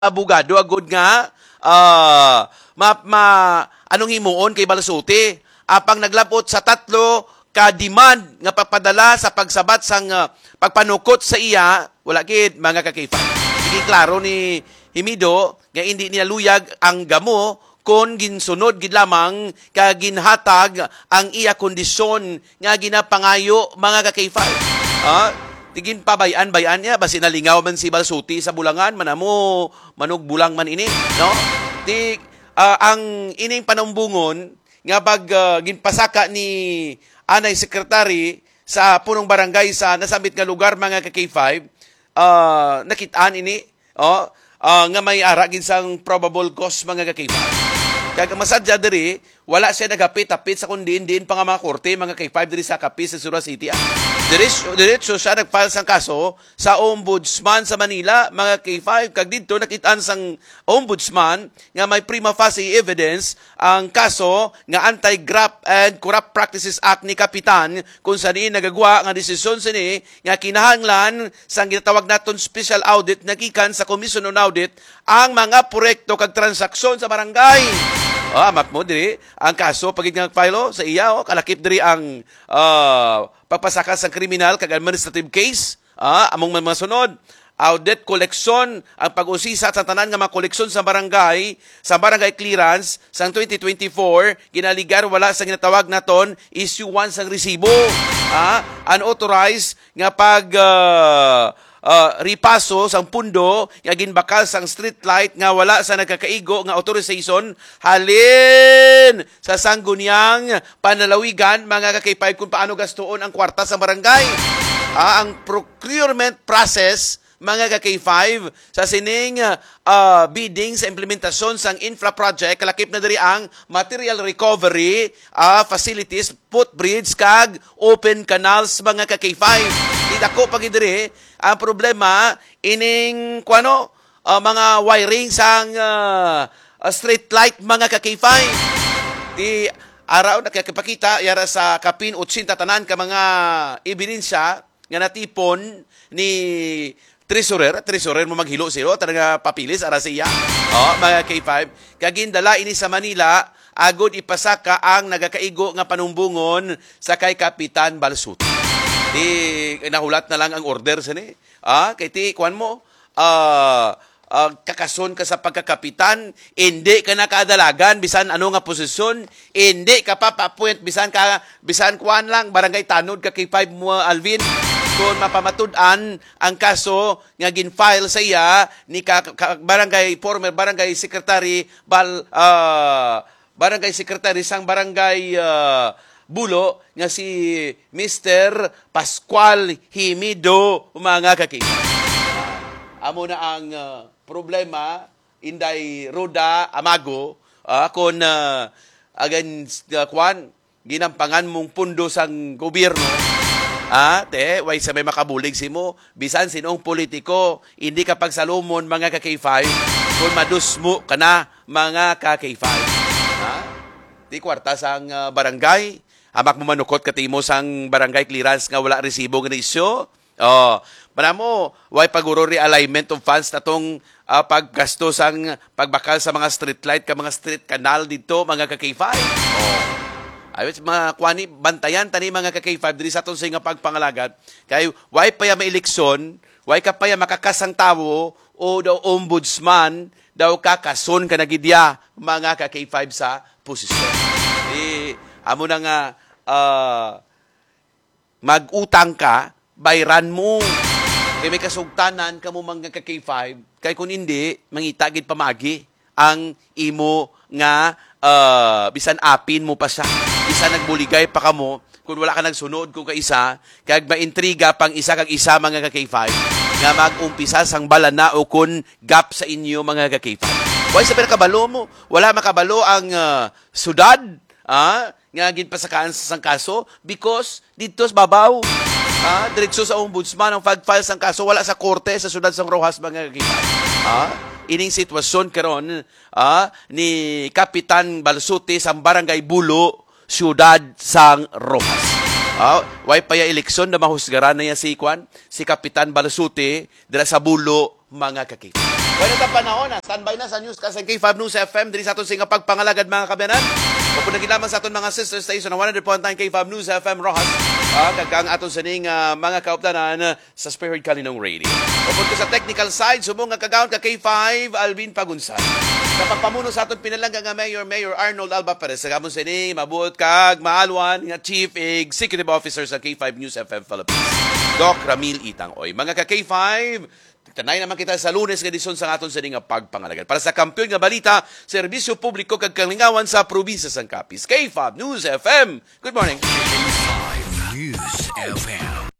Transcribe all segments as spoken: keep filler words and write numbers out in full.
abogado agud nga uh, ma, ma anong himuon kay Balasuti apang naglabot sa tatlo ka demand nga papadala sa pagsabat sang uh, pagpanukot sa iya wala gid mga kakifa. Sige klaro ni Himido nga hindi niya luyag ang gamo kon ginsunod gid lamang ka ginhatag ang iya kondisyon nga ginapangayo mga kakifa. Ah, tigin pa bayan-bayan niya basi nalingaw man si Balsuti sa bulangan manamo manug bulang man ini no ti uh, ang ining panumbungon nga pag uh, ginpasaka ni anay sekretary sa punong barangay sa nasabit nga lugar mga ka K five uh, nakitaan ini oh uh, nga may ara gid sang probable cause mga ka K five kag masadya diri wala siya nagapit-apit sa kundiin-diin pa nga mga korte mga K five diri sa Capiz sa Sura City. Diretso, diretso siya nagfile sang kaso sa Ombudsman sa Manila mga K five kag didto nakitaan sang Ombudsman nga may prima facie evidence ang kaso nga Anti-Graft and Corrupt Practices Act ni Kapitan kung saan nagagwa nga desisyon sini nga kinahanglan sang ginatawag naton special audit nagikan sa Commission on Audit ang mga proyekto kag transaksyon sa barangay. Ah, map mo diri ang kaso pagid nga file sa iya oh, kalakip diri ang uh, pagpasaka sa kriminal kag administrative case ah, among mga sunod audit collection ang pag-usisa sa tanan nga mga koleksyon sa barangay sa barangay clearance sang twenty twenty-four ginaligar wala sa ginatawag naton issue one sang resibo ah, unauthorized nga pag uh, Uh, ripaso sang pundo nga ginbakal sang street light nga wala sa nagkakaigo nga authorization halin sa sangguniang panalawigan mga ka K five kung paano gastuon ang kwarta sa barangay. Ah, ang procurement process mga ka K five sa sining uh, bidding sa implementasyon sang infra project kalakip na diri ang material recovery uh, facilities, footbridge kag open canals mga ka K five. Dako pag diri ang problema ining kuano uh, mga wiring sang uh, uh, street light mga ka K five. Di araw nakakipakita yara sa kapin eighty tanan ka mga ebidensya nga natipon ni treasurer, treasurer mo maghilo siro talaga papilis ara siya. Oh, mga K five kagin dala ini sa Manila agud ipasaka ang nagakaigo nga panumbungon sa kay Kapitan Balsuti. Di nahulat na lang ang order sa ni. Ah, kay ti kuan mo ah uh, uh, kakason ka sa pagkakapitan, hindi ka nakadalagan bisan ano nga posisyon, hindi ka pa pa-appoint bisan ka bisan kuan lang barangay tanod ka kay five mo Alvin. Kung mapamatud-an ang kaso nga gin-file sa iya ni ka, ka, barangay former barangay secretary bal uh, barangay secretary sang barangay uh, Bulo nga si Mister Pascual Himido mga kakita. Uh, amo na ang uh, problema inday Roda Amago uh, kung uh, agan uh, kwan ginampangan mong pundo sang gobyerno. Ah, te, way sa may makabulig si mo, bisan sinong politiko, hindi ka pagsalumon mga ka K five, kung madusmo ka na mga ka K five. Ha? Di kwarta sang uh, barangay, hamak mo manukot katimo sang barangay clearance nga wala resibo nga isyo. Oh, para mo, way paguro realignment of funds natong uh, paggasto sang pagbakal sa mga street light ka mga street canal dito mga ka K five. Oh. Ayos mga kwani bantayan tani mga ka K five diri sa aton sa nga pagpangalagat kay way pa ya maeleksyon, way ka pa ya makakasang tawo o daw ombudsman daw kakason ka nagidya mga ka K five sa posisyon. Eh amo na nga uh, mag-utang ka, bayran mo. Kay may kasugtanan ka mo mga ka K five kay kun hindi mangitagid pamagi ang imo nga uh, bisan apin mo pa siya. Isa nagbuligay pa kamo kung wala ka nagsunod kung kaisa kag maintriga pang isa kag isa mga ka K five nga mag-umpisa sang balana o kun gap sa inyo mga ka K five. Why sa kabalo mo wala makabalo ang uh, sudad ah nga ginpasakaan sa sang kaso because dito sa babaw ah diretso sa ombudsman ang file sang kaso wala sa korte sa sudad sang Rojas mga ka K five. Ah ining sitwasyon karon ah ni Kapitan Balsuti sa barangay Bulo siyudad sang Rojas. Ah, way pa ya eleksyon na mahusgaran na ya si Kwan, si Kapitan Balsuti dira sa Bulo, mga ka-K five. Bueno, ito panahon na. Standby na sa news kasi K five News F M. Dili sa aton singa pagpangalagad mga kabanan. Pupunagin lamang sa aton mga sister station na one hundred point nine K five News F M Rojas. Ah, kagkang aton sa ning uh, mga kauptanan uh, sa Spirit Kalinong Radio. Pupunta sa technical side, subong nga kagawon ka K five Alvin Pagunsan. Sa pagpamuno sa aton pinalangga nga Mayor, Mayor Arnold Alba Perez. Sa gamon sa ni, mabuot kag maalwan nga Chief Executive Officer sa K five News F M Philippines. Doc Ramil Itang Oy. Mga ka-K five, tanay naman kita sa Lunes nga dison sa aton sa nga pagpangalagan. Para sa kampiyon nga balita, serbisyo publiko kag kalingawan sa probinsya sang Capiz. K five News F M. Good morning. K five News F M.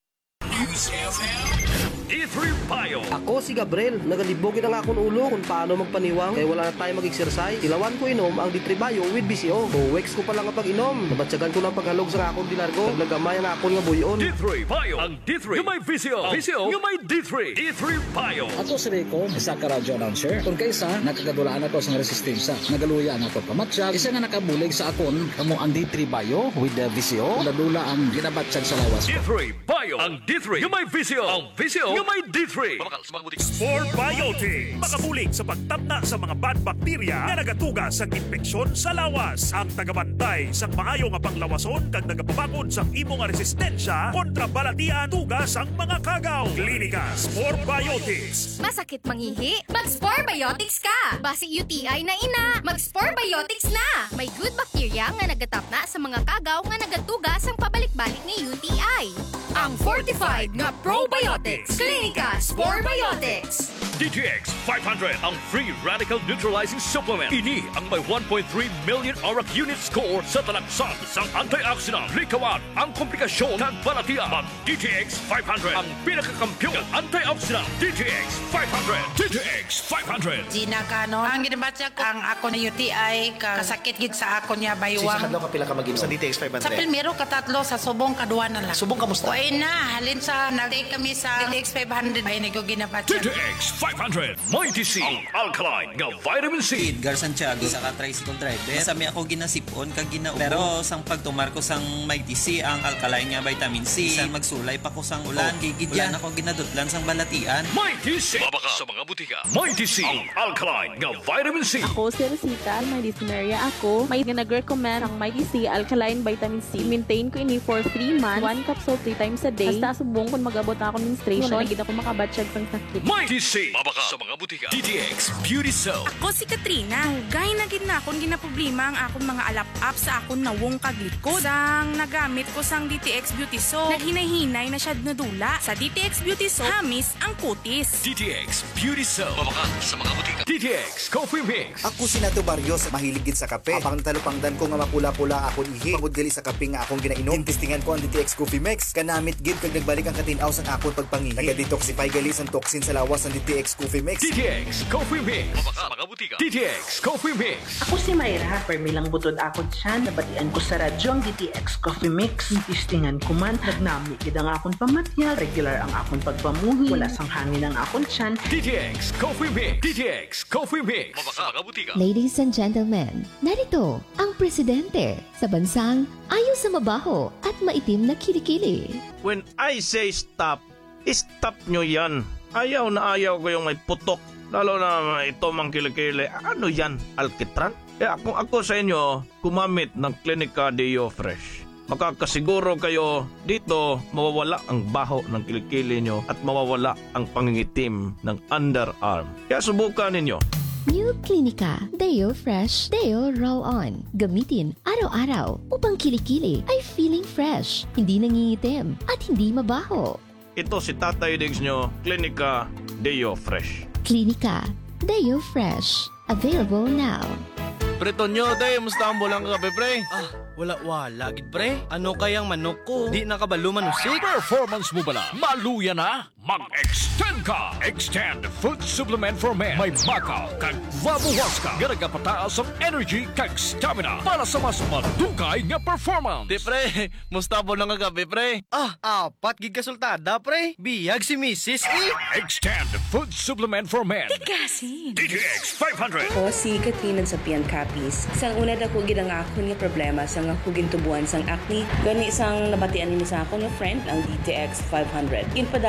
News F M. D three Bio. Ako si Gabriel, nagalibogin ang akong ulo kung paano magpaniwang kaya wala na tayo mag-exercise. Ilawan ko inom ang D three Bio with B C O. So, weeks ko pa lang ang pag-inom. Nabatsagan ko ng paghalog sa akong dinargo. Naglagamay ang akong nga buyon. D three Bio. Ang D three yung may V C O. V C O yung may D three. D three Bio. Ato si Rico, isa ka radyo announcer. Kung kaysa, nakagadulaan ako sa resistensya. Nagaluya na ako pamatsyag. Isa nga nakabulig sa akon, kamo ang D three Bio with the V C O. Ladula ang ginabatsyag sa lawas D ko. three Bio. Ang D three yung may V C O. Ang V C O yung may D three. Sport Biotic. Makabulig sa pagtabna sa mga bad bakterya na nagatuga sa infeksyon sa lawas. Ang tagabantay sa maayo nga panglawason kag nagapabakod sa imo nga resistensya kontra balatian tugas ang mga kagaw. Klinika Sport Biotics. Masakit mangihi? Mag-Spore Biotics ka! Basi U T I na ina, mag-Spore Biotics na! May good bacteria nga nagatapna sa mga kagaw nga nagatuga sang pabalik-balik ng U T I. Ang fortified nga probiotics. Klinika Spore Biotics. D T X five hundred ang free radical neutralizing supplement. Ini ang may one point three million auric unit score sa talaksan sang antioxidant. Likawan ang komplikasyon ng balatian. Mag D T X five hundred ang pinakakampiyon ng antioxidant. D T X five hundred. D T X five hundred. Gina Kano, ang ginabatsa ko ang ako na U T I ka kasakit gid sa ako niya baywang. Sa kadlaw ka pila ka mag-inom sa D T X five hundred? Sa primero katatlo sa subong kaduwa na lang. Subong kamusta? Oy na, halin sa nag-take kami sa D T X five hundred ay nako ginabatsa. D T X five hundred. Mighty C. Ang alkaline nga vitamin C. Edgar Santiago sa ka-tricycle driver. Sami ako ginasipon kag ginaubo. Pero sang pagtumar ko sang Mighty C ang alkaline nga vitamin C. Sang magsulay pa ko sang ulan. Oh, gigidyan ako ginadutlan sang balatian. Mighty C. Mabaka sa mga butika. Mighty C. Ang alkaline nga vitamin C. Ako si Rosita, may dysphoria ako. May nag-recommend ang Mighty C Alkaline Vitamin C. Maintain ko ini for three months. One capsule three times a day. Hasta subong kung mag-abot ako ng menstruation. Wala gid ako makabatsyag sang sakit. Mighty C. Mabaka sa mga butika. D T X Beauty Soap. Ako si Katrina. Hugay na gid na akong ginaproblema ang akong mga alap-up sa akong nawong kaglikod. Sang nagamit ko sang D T X Beauty Soap, naghinay-hinay na siya nadula. Sa D T X Beauty Soap, hamis ang kutis. D T X Beauty Soap. Mabaka sa mga butika. D T X Coffee Mix. Ako si Nato Barrios, mahiligid sa kape. Apang talupangdan ko nga mapula-pula akong ihi. Pagod gali sa kape nga akong ginainom. Tintistingan ko ang D T X Coffee Mix. Kanamit gid kag nagbalik ang katinaw sang akong pagpangihi. Naga-detoxify gali sang toxin sa lawas ang D T X Coffee Mix. D T X Coffee Mix. Mabaka sa mga butika. D T X Coffee Mix. Ako si Mayra, permilang butod ako dyan. Nabatian ko sa radyo ang D T X Coffee Mix. Tintistingan ko man, nagnami gid ang akong pamatyal. Regular ang akong pagpamuhi. Wala sang hangin ang akong tiyan. D T X Coffee Mix. D T X Coffee Mix. Mabaka sa mga butika. Ladies and gentlemen, narito ang presidente sa bansang ayaw sa mabaho at maitim na kilikili. When I say stop, stop nyo yan. Ayaw na ayaw ko yung may putok. Lalo na ito mang kilikili. Ano yan? Alkitran? Kaya kung ako sa inyo, kumamit ng Klinika Deo Fresh. Makakasiguro kayo dito mawawala ang baho ng kilikili nyo at mawawala ang pangingitim ng underarm. Kaya subukan ninyo. New Klinika Deo Fresh Deo Roll On. Gamitin araw-araw upang kilikili ay feeling fresh, hindi nangingitim at hindi mabaho. Ito si Tatay Diggs nyo, Klinika Deo Fresh. Klinika Deo Fresh. Available now. Preto nyo, day, musta ang bulang kape, pre? Ah, wala-wala, gid pre. Ano kayang manok ko? Di nakabalo manusik. Performance mo bala? Maluya na? Mag-extend ka! Extend Food Supplement for Men. May makaw kag mabuwas ka. Ganaga pataas ang energy kag stamina para sa mas madugay nga performance. Di pre, musta ang bulang kape, pre? Ah, apat gig kasultada, pre. Biyag si Missus E. Extend Food Supplement for Men. Tigasin. D T X five hundred. Ako si Katrina sa Pian Capiz. Sang una da ko gid ang akon nga problema sang ako gintubuan sang acne. Gani sang nabatian ni sa akon nga friend ang D T X five hundred. Inpadayon ko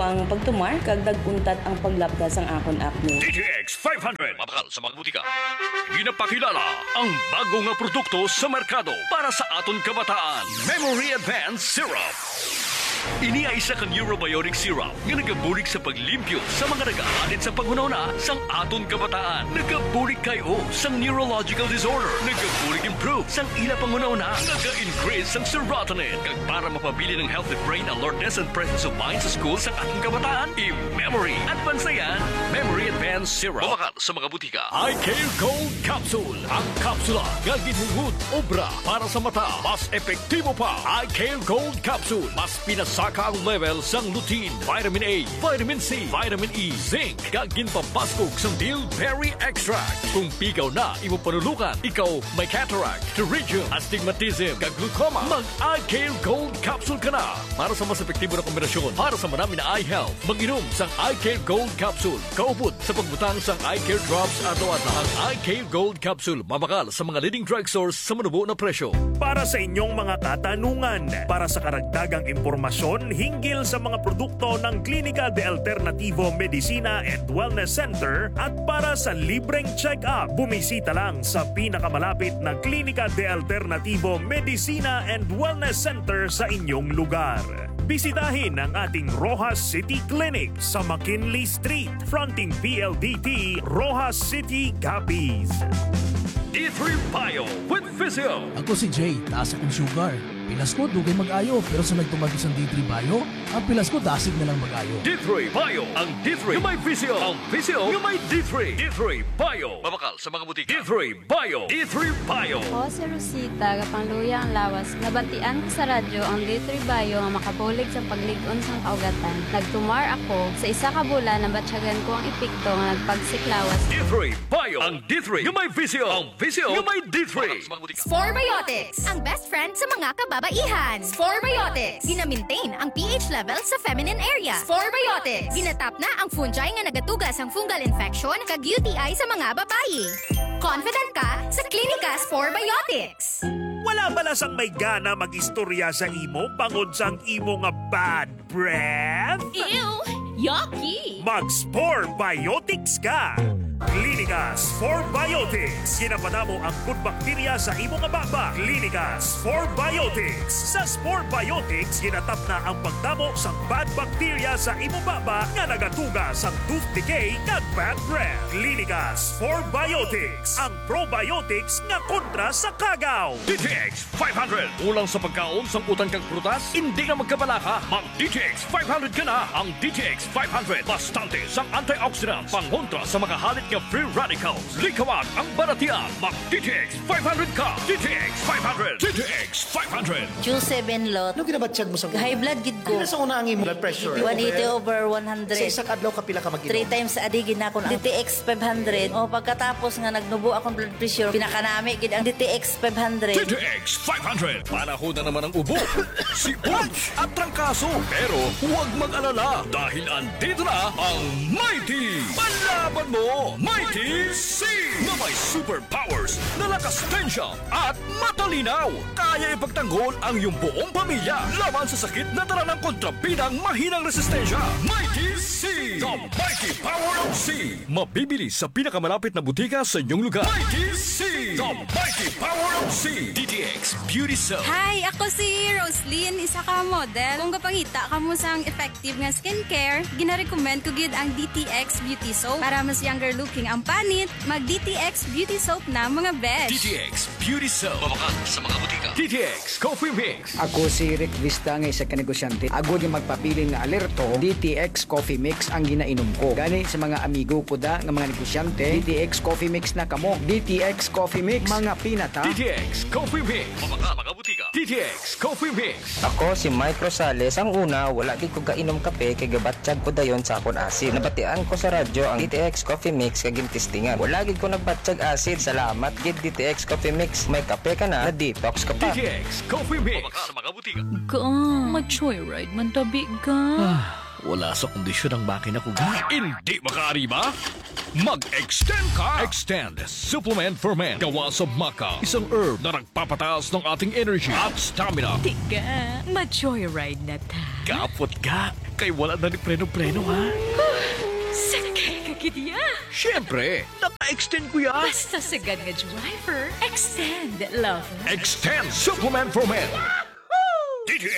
ang pagtumar kag daguntat ang paglapdas ang akon acne. D T X five hundred. Mabakal sa mga butika. Ginapakilala ang bago nga produkto sa merkado para sa aton kabataan. Memory Advanced Syrup. Ini ay isa ka neurobiotic syrup nga nagabulig sa paglimpyo sa mga nagaalit sa panghunahuna sang aton kabataan. Nagabulig kayo sang neurological disorder. Nagabulig improve sang ila panghunahuna. Naga-increase sang serotonin. Kag para mapabili ng healthy brain alertness and presence of mind sa school sang ating kabataan, i-memory advance na yan. Memory Advanced Syrup. Mabakal sa mga butika. iCare Gold Capsule. Ang kapsula nga ginhugud obra para sa mata. Mas epektibo pa. iCare Gold Capsule. Mas pinasaka ang level sang lutein, vitamin A, vitamin C, vitamin E, zinc, kag ginpapaskog sang bilberry extract. Kung pigaw na imo panulukan, ikaw may cataract, pterygium, astigmatism, kag glaucoma, mag-iCare Gold Capsule ka na. Para sa mas epektibo na kombinasyon, para sa marami na eye health, mag-inom sang iCare Gold Capsule. Kaupod sa pagbutang sang iCare Drops ato-ato. Ang iCare Gold Capsule, mabakal sa mga leading drugstores sa manubo na presyo. Para sa inyong mga katanungan, para sa karagdagang impormasyon hinggil sa mga produkto ng Klinika de Alternativo Medicina and Wellness Center at para sa libreng check-up, bumisita lang sa pinakamalapit na Klinika de Alternativo Medicina and Wellness Center sa inyong lugar. Bisitahin ang ating Rojas City Clinic sa McKinley Street, fronting P L D T, Rojas City, Capiz. D three Bio with Physio. Ako si Jay, taas akong sugar. Pilas ko, dugay mag-ayo, pero sa nagtumagos ang D three Bio, ang pilas ko dasig na lang mag-ayo. D three Bio. Ang D three yung may Physio. Ang Physio yung may D three. D three Bio. Mabakal sa mga butika. D three Bio. D three Bio. Ako si Rosita, kapangluya ang lawas. Nabatian ko sa radyo ang D three Bio nga makabulig sa pagligon sang kaugatan. Nagtumar ako sa isa ka bulan na batsyagan ko ang epekto nga nagpagsiklawas. D three Bio. Ang D three yung may Physio. Ang Physio yung may D three. Spore Biotics, ang best friend sa mga kababaihan. Spore Biotics, gina-maintain ang pH level sa feminine area. Spore Biotics, ginatap na ang fungi nga nagatugas ang fungal infection kag U T I sa mga babayi. Confident ka sa Klinika Spore Biotics. Wala balas ang may gana mag-istorya sa imo bangod sang imo nga bad breath? Ew! Yucky! Mag-Spore Biotics ka! Klinika Spore Biotics. Ginapadamo ang good bacteria sa imo nga baba. Klinika Spore Biotics. Sa Spore Biotics, ginatap na ang pagdamo sa bad bacteria sa imo baba nga nagatuga sa tooth decay kag bad breath. Klinika Spore Biotics. Ang probiotics nga kontra sa kagaw. D T X five hundred. Ulang sa pagkaon sang utang kag prutas, hindi ka magkabalaka. Mag-D T X five hundred ka na. Ang D T X five hundred. Bastante sang antioxidants. Pangontra sa mga halit nga free radicals. Likawan ang baratian. Mag-D T X five hundred ka. D T X five hundred. D T X five hundred. Q seven lot. Ano ginabatsyag mo sa high blood gid ko. Ano sa una ang imo blood pressure? one eighty over one hundred. Sa isang adlaw kapila ka mag-inom? Three times a day gid na ako D T X five hundred. O pagkatapos nga nagnubo akong blood pressure, pinakanami gid ang D T X five hundred. D T X five hundred. Panahon na naman ang ubo, sipon at trangkaso. Pero huwag mag-alala dahil andito na ang Mighty. Panlaban mo, Mighty C! Na may superpowers na lakas tensya at matalinaw. Kaya ipagtanggol ang iyong buong pamilya laban sa sakit na dala ng kontrabidang mahinang resistensya. Mighty C! The Mighty Power of C! Mabibili sa pinakamalapit na butika sa inyong lugar. Mighty C! The Mighty Power of C! D T X Beauty Soap. Hi! Ako si Roslyn, isa ka model. Kung kapangita ka mo sang effective nga skincare, gina-recommend ko gid ang D T X Beauty Soap. Para mas younger looking ang panit, mag-D T X Beauty Soap na mga besh. D T X Beauty Soap. Mabakan sa mga butika. D T X Coffee Mix. Ako si Rick Vista nga isa ka negosyante. Agod yung magpapili nga alerto, D T X Coffee Mix ang ginainom ko. Gani sa mga amigo ko da nga mga negosyante, D T X Coffee Mix na kamo. D T X Coffee Mix, mga pinata. D T X Coffee Mix. Mabakan mga butika. D T X Coffee Mix. Ako si Mike Rosales. Ang una, wala gid ko kainom kape kay gabatsyag ko dayon sa akon asid. Nabatian ko sa radyo ang D T X Coffee Mix kag gintistingan. Wala gid ko nagbatsyag asid. Salamat gid D T X Coffee Mix. May kape ka na, na-detox ka pa. D T X Coffee Mix. Mabakan sa mga butika. Ka, mag-joyride man tabi ka. Wala sa kondisyon ang makina ko. Hindi makaari ba? Mag-extend ka! Extend Supplement for Men. Gawa sa maca. Isang herb na nagpapataas ng ating energy at stamina. Tiga, mag-joyride na ta. Kapot ka. Kay wala na ni preno-preno, ha? Sakay ka gidya. Siyempre, naka-extend ko ya. Basta sagad nga driver, extend lover. Extend Supplement for Men. D T